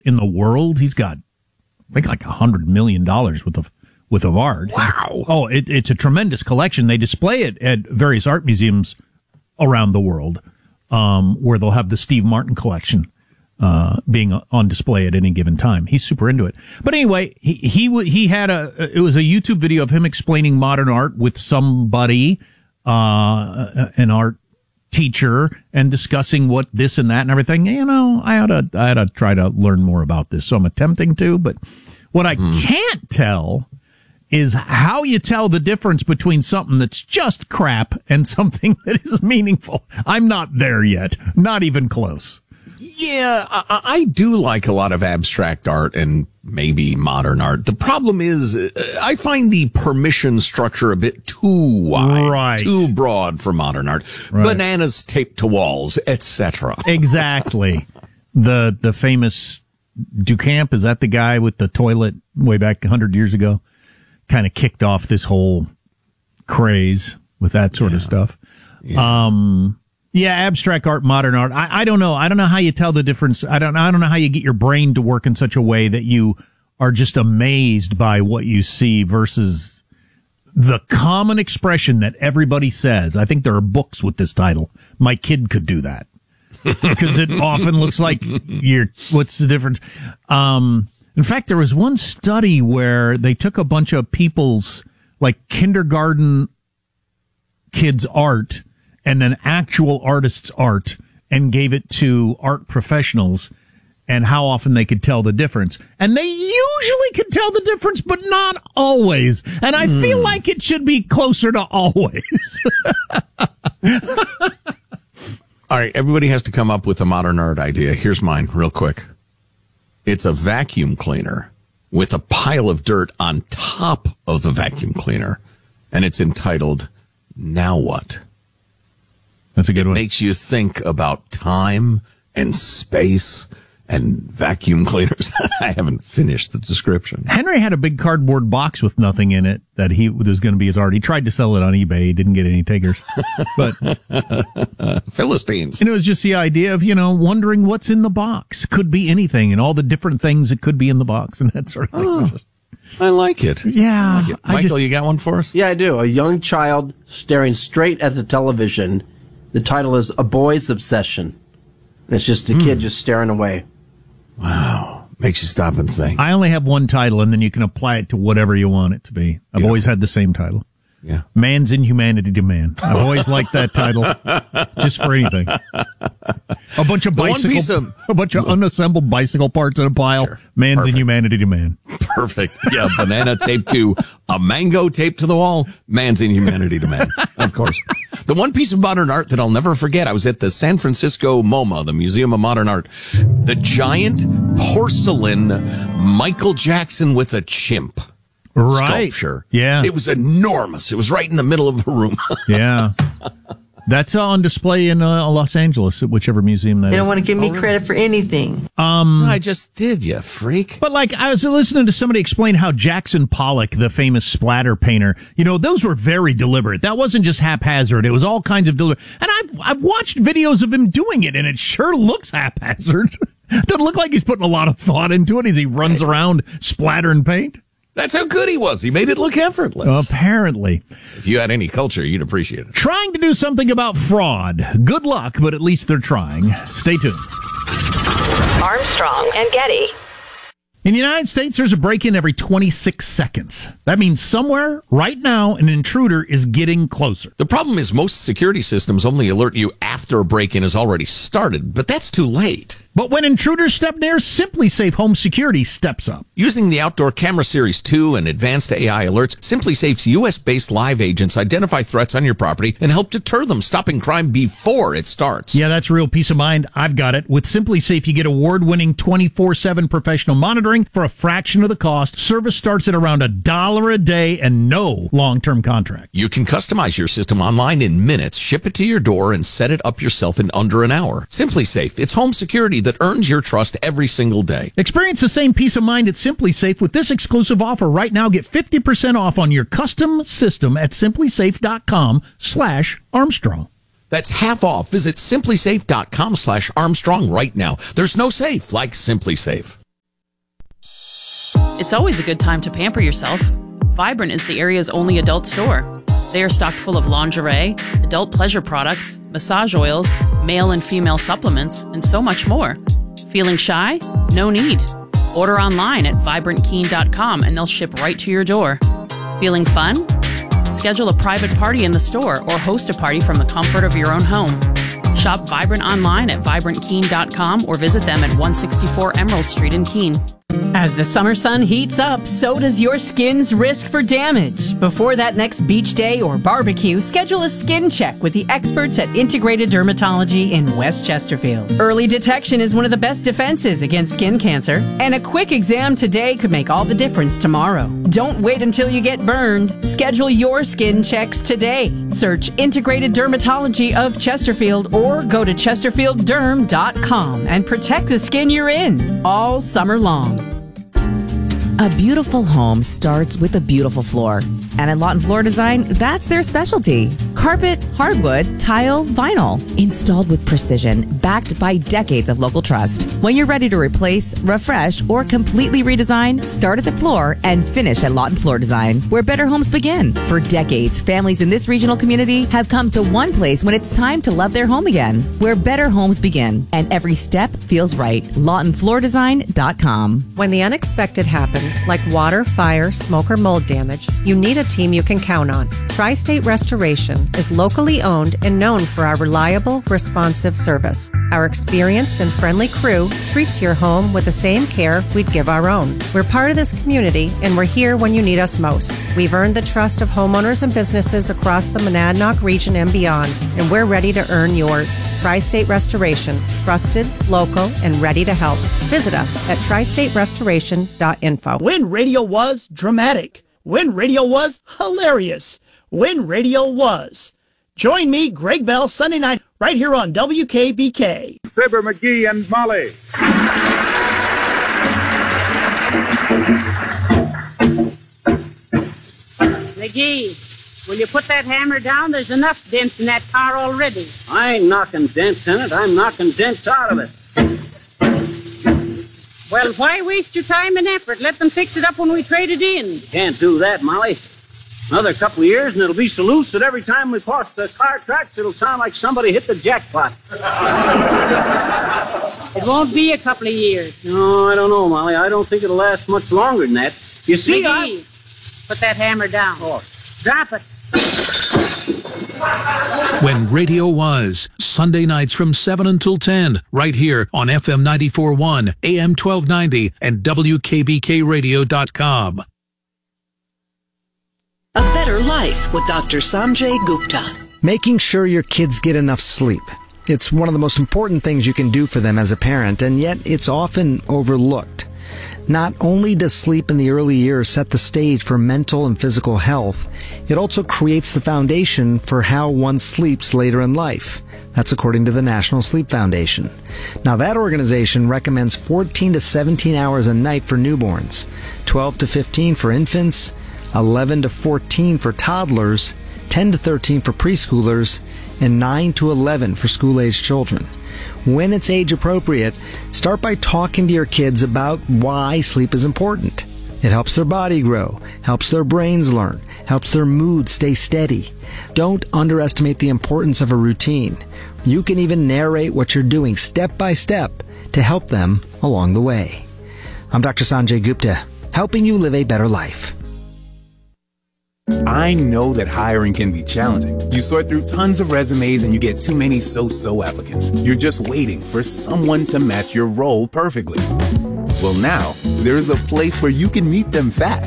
in the world. He's got, I think, like $100 million worth of art. Wow. Oh, it's a tremendous collection. They display it at various art museums around the world, where they'll have the Steve Martin collection being on display at any given time. He's super into it. But anyway, he had it was a YouTube video of him explaining modern art with somebody, an art teacher, and discussing what this and that and everything. You know, I ought to try to learn more about this. So I'm attempting to, but what I can't tell is how you tell the difference between something that's just crap and something that is meaningful. I'm not there yet. Not even close. Yeah, I do like a lot of abstract art and maybe modern art. The problem is I find the permission structure a bit too wide, right, too broad for modern art. Right. Bananas taped to walls, etc. Exactly. The famous Duchamp, is that the guy with the toilet way back 100 years ago? Kind of kicked off this whole craze with that sort of stuff. Yeah. Yeah, abstract art, modern art. I don't know. I don't know how you tell the difference. I don't know how you get your brain to work in such a way that you are just amazed by what you see versus the common expression that everybody says. I think there are books with this title. My kid could do that. Because it often looks like what's the difference? In fact, there was one study where they took a bunch of people's, like, kindergarten kids' art and then actual artists' art and gave it to art professionals and how often they could tell the difference. And they usually could tell the difference, but not always. And I feel like it should be closer to always. All right, everybody has to come up with a modern art idea. Here's mine, real quick. It's a vacuum cleaner with a pile of dirt on top of the vacuum cleaner, and it's entitled, Now What? That's a good one. It makes you think about time and space and vacuum cleaners. I haven't finished the description. Henry had a big cardboard box with nothing in it that was going to be his art. He tried to sell it on eBay. He didn't get any takers. But Philistines. And it was just the idea of, wondering what's in the box. Could be anything and all the different things that could be in the box and that sort of thing. I like it. Yeah. I like it. Michael, you got one for us? Yeah, I do. A young child staring straight at the television. The title is A Boy's Obsession. And it's just a kid just staring away. Wow. Makes you stop and think. I only have one title, and then you can apply it to whatever you want it to be. I've always had the same title. Yeah. Man's Inhumanity to Man. I've always liked that title, just for anything. A bunch of unassembled bicycle parts in a pile. Sure. Man's Perfect. Inhumanity to Man. Perfect. Yeah, banana taped to a mango taped to the wall. Man's Inhumanity to Man. Of course. The one piece of modern art that I'll never forget, I was at the San Francisco MoMA, the Museum of Modern Art. The giant porcelain Michael Jackson with a chimp. Right. Sculpture. Yeah. It was enormous. It was right in the middle of the room. Yeah. That's on display in Los Angeles at whichever museum that is. They don't want to give me credit for anything. I just did, you freak. But I was listening to somebody explain how Jackson Pollock, the famous splatter painter, those were very deliberate. That wasn't just haphazard. It was all kinds of deliberate. And I've watched videos of him doing it, and it sure looks haphazard. Doesn't look like he's putting a lot of thought into it as he runs around splattering paint. That's how good he was. He made it look effortless. Apparently. If you had any culture, you'd appreciate it. Trying to do something about fraud. Good luck, but at least they're trying. Stay tuned. Armstrong and Getty. In the United States, there's a break-in every 26 seconds. That means somewhere, right now, an intruder is getting closer. The problem is most security systems only alert you after a break-in has already started, but that's too late. But when intruders step near, SimpliSafe Home Security steps up. Using the Outdoor Camera Series 2 and advanced AI alerts, SimpliSafe's U.S.-based live agents identify threats on your property and help deter them, stopping crime before it starts. Yeah, that's real peace of mind. I've got it. With SimpliSafe, you get award-winning 24/7 professional monitoring for a fraction of the cost. Service starts at around $1 a day and no long-term contract. You can customize your system online in minutes, ship it to your door, and set it up yourself in under an hour. SimpliSafe, it's home security that earns your trust every single day. Experience the same peace of mind at SimpliSafe with this exclusive offer right now. Get 50% off on your custom system at simplisafe.com/Armstrong. That's half off. Visit simplisafe.com/Armstrong right now. There's no safe like SimpliSafe. It's always a good time to pamper yourself. Vibrant is the area's only adult store. They are stocked full of lingerie, adult pleasure products, massage oils, male and female supplements, and so much more. Feeling shy? No need. Order online at vibrantkeen.com and they'll ship right to your door. Feeling fun? Schedule a private party in the store or host a party from the comfort of your own home. Shop Vibrant online at vibrantkeen.com or visit them at 164 Emerald Street in Keene. As the summer sun heats up, so does your skin's risk for damage. Before that next beach day or barbecue, schedule a skin check with the experts at Integrated Dermatology in West Chesterfield. Early detection is one of the best defenses against skin cancer, and a quick exam today could make all the difference tomorrow. Don't wait until you get burned. Schedule your skin checks today. Search Integrated Dermatology of Chesterfield or go to chesterfieldderm.com and protect the skin you're in all summer long. A beautiful home starts with a beautiful floor. And at Lawton Floor Design, that's their specialty. Carpet, hardwood, tile, vinyl. Installed with precision, backed by decades of local trust. When you're ready to replace, refresh, or completely redesign, start at the floor and finish at Lawton Floor Design, where better homes begin. For decades, families in this regional community have come to one place when it's time to love their home again, where better homes begin. And every step feels right. LawtonFloorDesign.com. When the unexpected happens, like water, fire, smoke, or mold damage, you need a team you can count on. Tri-State Restoration is locally owned and known for our reliable, responsive service. Our experienced and friendly crew treats your home with the same care we'd give our own. We're part of this community, and we're here when you need us most. We've earned the trust of homeowners and businesses across the Monadnock region and beyond, and we're ready to earn yours. Tri-State Restoration, trusted, local, and ready to help. Visit us at tristaterestoration.info. When radio was dramatic. When radio was hilarious. When radio was. Join me, Greg Bell, Sunday night, right here on WKBK. Fibber, McGee, and Molly. McGee, will you put that hammer down? There's enough dents in that car already. I ain't knocking dents in it. I'm knocking dents out of it. Well, why waste your time and effort? Let them fix it up when we trade it in. Can't do that, Molly. Another couple of years and it'll be so loose that every time we cross the car tracks, it'll sound like somebody hit the jackpot. It won't be a couple of years. No, I don't know, Molly. I don't think it'll last much longer than that. You see, McGee, put that hammer down. Oh. Drop it. When radio was, Sunday nights from 7 until 10, right here on FM 94.1, AM 1290, and WKBKRadio.com. A Better Life with Dr. Sanjay Gupta. Making sure your kids get enough sleep. It's one of the most important things you can do for them as a parent, and yet it's often overlooked. Not only does sleep in the early years set the stage for mental and physical health, it also creates the foundation for how one sleeps later in life. That's according to the National Sleep Foundation. Now, that organization recommends 14 to 17 hours a night for newborns, 12 to 15 for infants, 11 to 14 for toddlers, 10 to 13 for preschoolers, and 9 to 11 for school-aged children. When it's age appropriate, start by talking to your kids about why sleep is important. It helps their body grow, helps their brains learn, helps their mood stay steady. Don't underestimate the importance of a routine. You can even narrate what you're doing step by step to help them along the way. I'm Dr. Sanjay Gupta, helping you live a better life. I know that hiring can be challenging. You sort through tons of resumes and you get too many so-so applicants. You're just waiting for someone to match your role perfectly. Well, now, there's a place where you can meet them fast.